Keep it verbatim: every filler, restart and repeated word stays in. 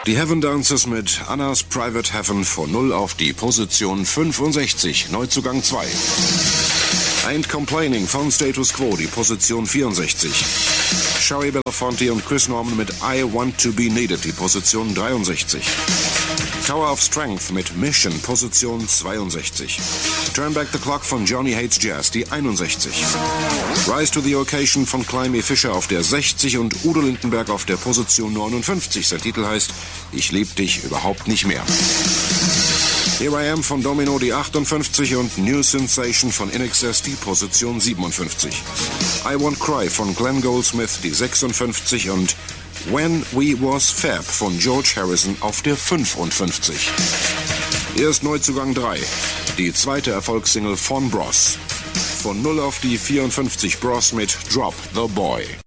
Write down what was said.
Die Heaven Dancers mit Anna's Private Heaven von null auf die Position fünfundsechzig, Neuzugang zwei. Ain't Complaining von Status Quo, die Position vierundsechzig. Shari Belafonte und Chris Norman mit I Want to Be Needed, die Position dreiundsechzig. Tower of Strength mit Mission, Position zweiundsechzig. Turn Back the Clock von Johnny Hates Jazz, die einundsechzig. Rise to the Occasion von Climby Fisher auf der sechzig und Udo Lindenberg auf der Position neunundfünfzig. Sein Titel heißt Ich lieb dich überhaupt nicht mehr. Here I Am von Domino, die achtundfünfzig und New Sensation von I N X S, die Position siebenundfünfzig. I Won't Cry von Glenn Goldsmith, die sechsundfünfzig und When We Was Fab von George Harrison auf der fünfundfünfzig. Erst Neuzugang drei, die zweite Erfolgssingle von Bros. Von null auf die vierundfünfzig Bros mit Drop the Boy.